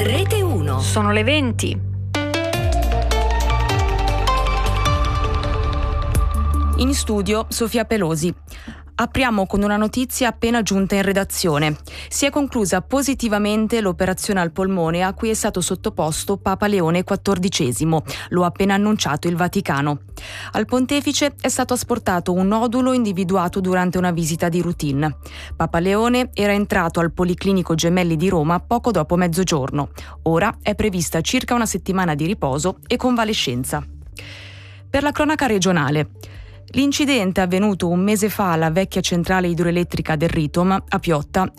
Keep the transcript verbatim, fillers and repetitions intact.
Rete uno. Sono le venti. In studio Sofia Pelosi. Apriamo con una notizia appena giunta in redazione. Si è conclusa positivamente l'operazione al polmone a cui è stato sottoposto Papa Leone quattordicesimo. Lo ha appena annunciato il Vaticano. Al pontefice è stato asportato un nodulo individuato durante una visita di routine. Papa Leone era entrato al Policlinico Gemelli di Roma poco dopo mezzogiorno. Ora è prevista circa una settimana di riposo e convalescenza. Per la cronaca regionale. L'incidente avvenuto un mese fa alla vecchia centrale idroelettrica del Ritom, a Piotta,